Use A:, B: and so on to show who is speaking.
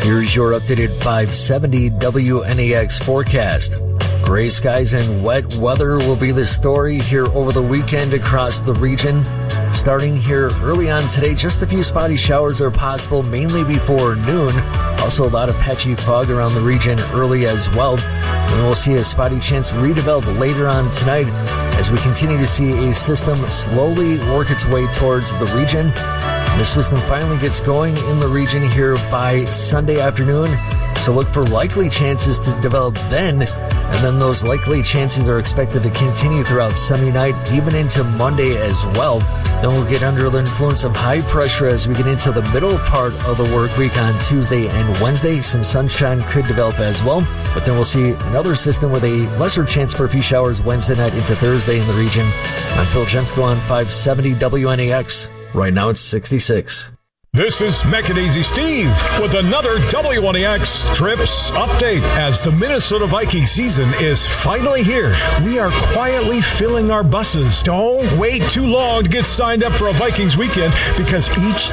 A: Here's your updated 570 WNAX forecast. Gray skies and wet weather will be the story here over the weekend across the region. Starting here early on today, just a few spotty showers are possible, mainly before noon. Also a lot of patchy fog around the region early as well. And we'll see a spotty chance redevelop later on tonight as we continue to see a system slowly work its way towards the region. The system finally gets going in the region here by Sunday afternoon, so look for likely chances to develop then, and then those likely chances are expected to continue throughout Sunday night, even into Monday as well. Then we'll get under the influence of high pressure as we get into the middle part of the work week on Tuesday and Wednesday. Some sunshine could develop as well, but then we'll see another system with a lesser chance for a few showers Wednesday night into Thursday in the region. I'm Phil Jensko on 570 WNAX. Right now it's 66.
B: This is Macadaisy Steve with another WNAX Trips update. As the Minnesota Viking season is finally here, we are quietly filling our buses. Don't wait too long to get signed up for a Vikings weekend because each